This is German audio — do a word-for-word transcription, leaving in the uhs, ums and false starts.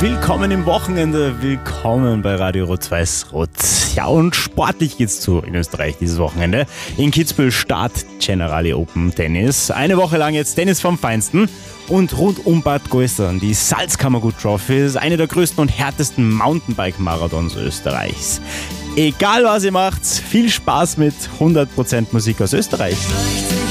Willkommen im Wochenende, willkommen bei Radio Rot-Weiß-Rot. Ja, und sportlich geht's zu in Österreich dieses Wochenende. In Kitzbühel Start Generali Open Tennis. Eine Woche lang jetzt Tennis vom Feinsten. Und rund um Bad Gäusern die Salzkammergut Trophy ist eine der größten und härtesten Mountainbike-Marathons Österreichs. Egal was ihr macht, viel Spaß mit hundert Prozent Musik aus Österreich.